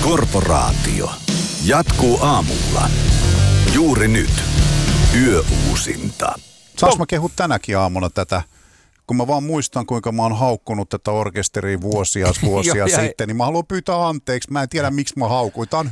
Korporaatio jatkuu aamulla. Juuri nyt. Yöuusinta. Saanko mä kehua tänäkin aamuna tätä? Kun mä vaan muistan, kuinka mä oon haukkunut tätä orkesteria vuosia sitten, niin mä haluan pyytää anteeksi. Mä en tiedä, miksi mä haukuin. Tää on